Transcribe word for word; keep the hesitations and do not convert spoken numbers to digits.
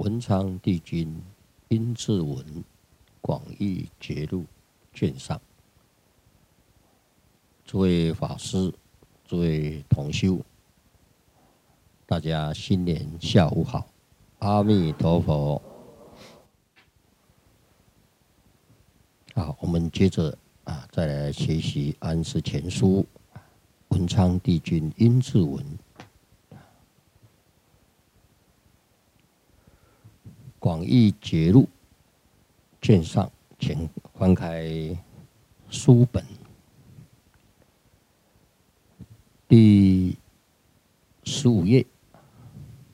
文昌帝君阴骘文广义节录卷上。诸位法师，诸位同修，大家新年下午好，阿弥陀佛。好，我们接着啊，再来学习《安世全书》文昌帝君阴骘文广义节录卷上，请翻开书本第十五页